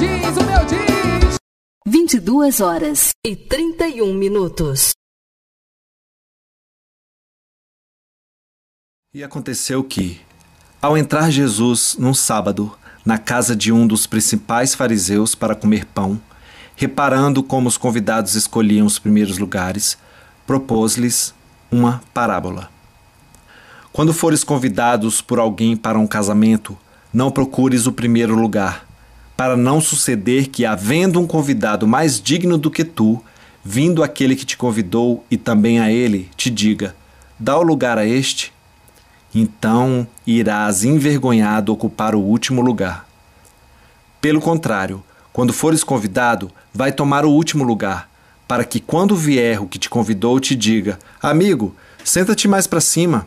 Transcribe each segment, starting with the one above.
diz. 22h31. E aconteceu que, ao entrar Jesus num sábado na casa de um dos principais fariseus para comer pão, reparando como os convidados escolhiam os primeiros lugares, propôs-lhes uma parábola. Quando fores convidados por alguém para um casamento, não procures o primeiro lugar, para não suceder que, havendo um convidado mais digno do que tu, vindo aquele que te convidou e também a ele, te diga: dá o lugar a este. Então irás envergonhado ocupar o último lugar. Pelo contrário, quando fores convidado, vai tomar o último lugar, para que quando vier o que te convidou te diga: amigo, senta-te mais para cima.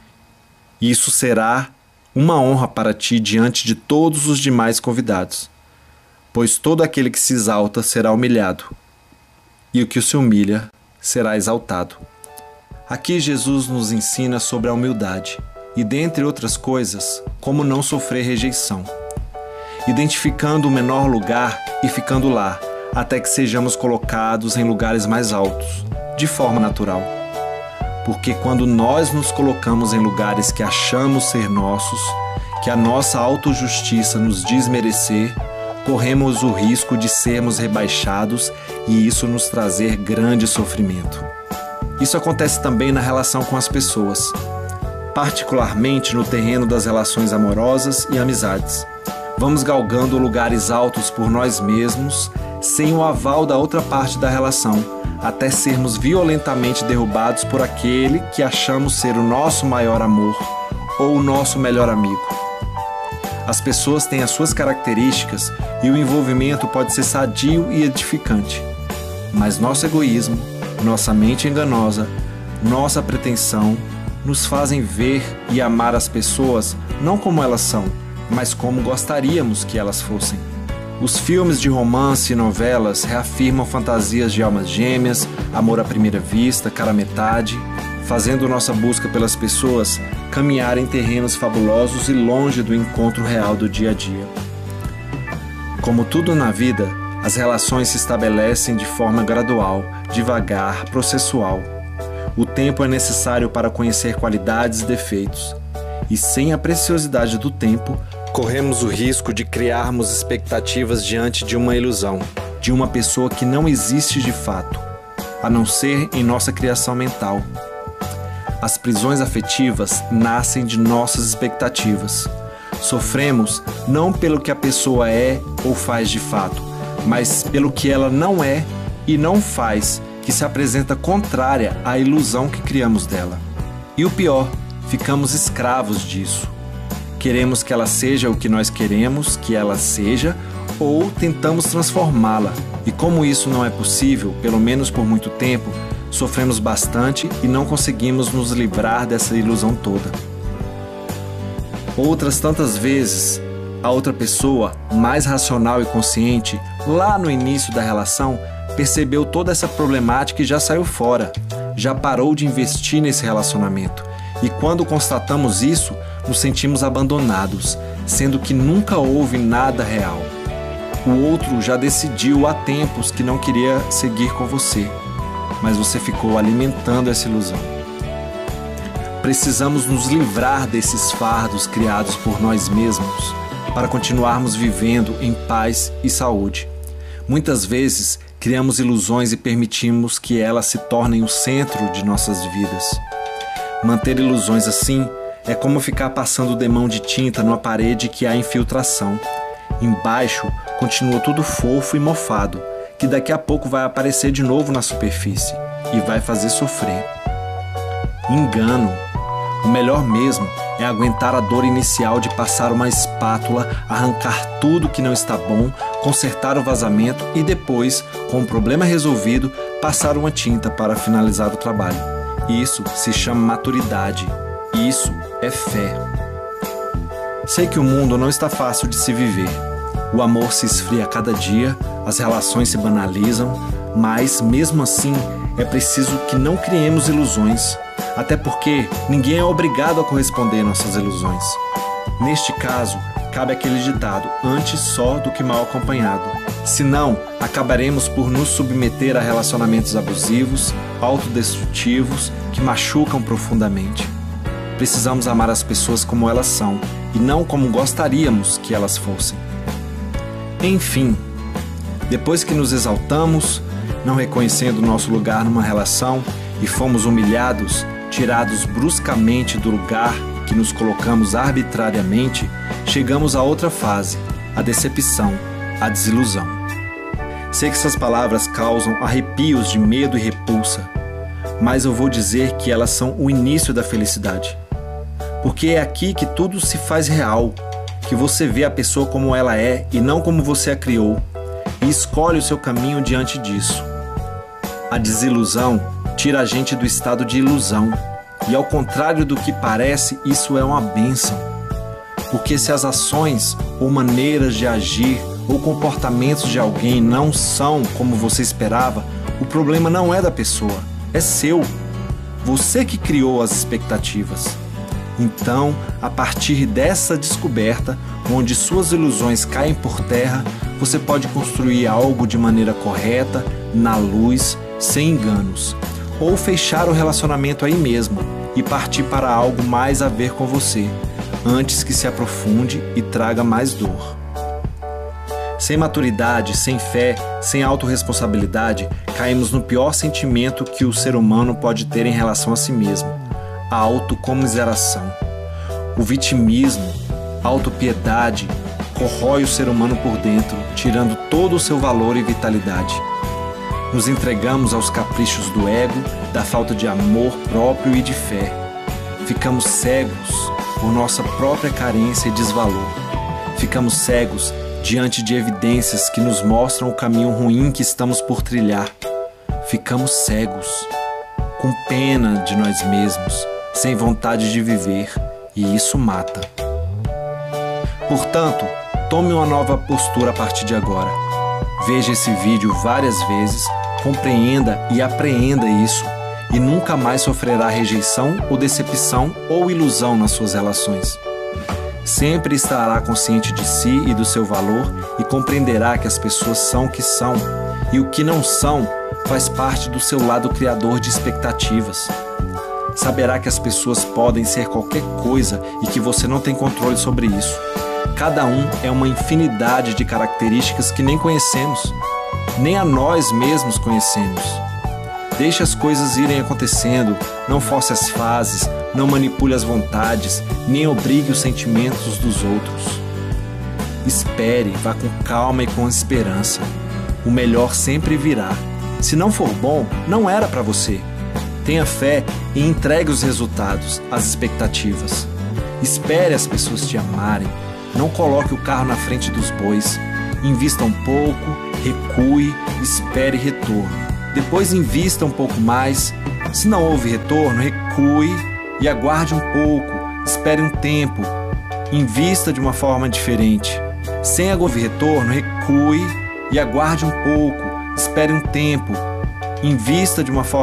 Isso será uma honra para ti diante de todos os demais convidados, pois todo aquele que se exalta será humilhado, e o que se humilha será exaltado. Aqui Jesus nos ensina sobre a humildade e, dentre outras coisas, como não sofrer rejeição, identificando o menor lugar e ficando lá, até que sejamos colocados em lugares mais altos, de forma natural. Porque quando nós nos colocamos em lugares que achamos ser nossos, que a nossa autojustiça nos diz merecer, corremos o risco de sermos rebaixados e isso nos trazer grande sofrimento. Isso acontece também na relação com as pessoas, particularmente no terreno das relações amorosas e amizades. Vamos galgando lugares altos por nós mesmos, sem o aval da outra parte da relação, até sermos violentamente derrubados por aquele que achamos ser o nosso maior amor ou o nosso melhor amigo. As pessoas têm as suas características e o envolvimento pode ser sadio e edificante, mas nosso egoísmo, nossa mente enganosa, nossa pretensão nos fazem ver e amar as pessoas não como elas são, mas como gostaríamos que elas fossem. Os filmes de romance e novelas reafirmam fantasias de almas gêmeas, amor à primeira vista, cara metade, fazendo nossa busca pelas pessoas caminhar em terrenos fabulosos e longe do encontro real do dia a dia. Como tudo na vida, as relações se estabelecem de forma gradual, devagar, processual. O tempo é necessário para conhecer qualidades e defeitos, e sem a preciosidade do tempo, corremos o risco de criarmos expectativas diante de uma ilusão, de uma pessoa que não existe de fato, a não ser em nossa criação mental. As prisões afetivas nascem de nossas expectativas. Sofremos não pelo que a pessoa é ou faz de fato, mas pelo que ela não é e não faz, que se apresenta contrária à ilusão que criamos dela. E o pior, ficamos escravos disso. Queremos que ela seja o que nós queremos que ela seja, ou tentamos transformá-la. E como isso não é possível, pelo menos por muito tempo, sofremos bastante e não conseguimos nos livrar dessa ilusão toda. Outras tantas vezes, a outra pessoa, mais racional e consciente, lá no início da relação, percebeu toda essa problemática e já saiu fora, já parou de investir nesse relacionamento. E quando constatamos isso, nos sentimos abandonados, sendo que nunca houve nada real. O outro já decidiu há tempos que não queria seguir com você, mas você ficou alimentando essa ilusão. Precisamos nos livrar desses fardos criados por nós mesmos para continuarmos vivendo em paz e saúde. Muitas vezes, criamos ilusões e permitimos que elas se tornem o centro de nossas vidas. Manter ilusões assim é como ficar passando demão de tinta numa parede que há infiltração. Embaixo continua tudo fofo e mofado, que daqui a pouco vai aparecer de novo na superfície e vai fazer sofrer. Engano. O melhor mesmo é aguentar a dor inicial de passar uma espátula, arrancar tudo que não está bom, consertar o vazamento e depois, com o problema resolvido, passar uma tinta para finalizar o trabalho. Isso se chama maturidade. Isso é fé. Sei que o mundo não está fácil de se viver. O amor se esfria a cada dia, as relações se banalizam, mas, mesmo assim, é preciso que não criemos ilusões, até porque ninguém é obrigado a corresponder às nossas ilusões. Neste caso, cabe aquele ditado: antes só do que mal acompanhado. Senão, acabaremos por nos submeter a relacionamentos abusivos, autodestrutivos, que machucam profundamente. Precisamos amar as pessoas como elas são, e não como gostaríamos que elas fossem. Enfim, depois que nos exaltamos, não reconhecendo nosso lugar numa relação, e fomos humilhados, tirados bruscamente do lugar que nos colocamos arbitrariamente, chegamos a outra fase, a decepção, a desilusão. Sei que essas palavras causam arrepios de medo e repulsa, mas eu vou dizer que elas são o início da felicidade. Porque é aqui que tudo se faz real, que você vê a pessoa como ela é e não como você a criou, e escolhe o seu caminho diante disso. A desilusão tira a gente do estado de ilusão, e ao contrário do que parece, isso é uma bênção. Porque se as ações ou maneiras de agir ou comportamentos de alguém não são como você esperava, o problema não é da pessoa, é seu. Você que criou as expectativas. Então, a partir dessa descoberta, onde suas ilusões caem por terra, você pode construir algo de maneira correta, na luz, sem enganos. Ou fechar o relacionamento aí mesmo e partir para algo mais a ver com você, antes que se aprofunde e traga mais dor. Sem maturidade, sem fé, sem autorresponsabilidade, caímos no pior sentimento que o ser humano pode ter em relação a si mesmo: a autocomiseração. O vitimismo, a autopiedade, corrói o ser humano por dentro, tirando todo o seu valor e vitalidade. Nos entregamos aos caprichos do ego, da falta de amor próprio e de fé. Ficamos cegos por nossa própria carência e desvalor. Ficamos cegos diante de evidências que nos mostram o caminho ruim que estamos por trilhar. Ficamos cegos, com pena de nós mesmos, sem vontade de viver, e isso mata. Portanto, tome uma nova postura a partir de agora. Veja esse vídeo várias vezes, compreenda e apreenda isso, e nunca mais sofrerá rejeição ou decepção ou ilusão nas suas relações. Sempre estará consciente de si e do seu valor e compreenderá que as pessoas são o que são, e o que não são faz parte do seu lado criador de expectativas. Saberá que as pessoas podem ser qualquer coisa e que você não tem controle sobre isso. Cada um é uma infinidade de características que nem conhecemos, nem a nós mesmos conhecemos. Deixe as coisas irem acontecendo, não force as fases, não manipule as vontades, nem obrigue os sentimentos dos outros. Espere, vá com calma e com esperança. O melhor sempre virá. Se não for bom, não era para você. Tenha fé e entregue os resultados, as expectativas. Espere as pessoas te amarem. Não coloque o carro na frente dos bois. Invista um pouco, recue, espere retorno. Depois invista um pouco mais. Se não houve retorno, recue e aguarde um pouco. Espere um tempo. Invista de uma forma diferente. Sem haver retorno, recue e aguarde um pouco. Espere um tempo. Invista de uma forma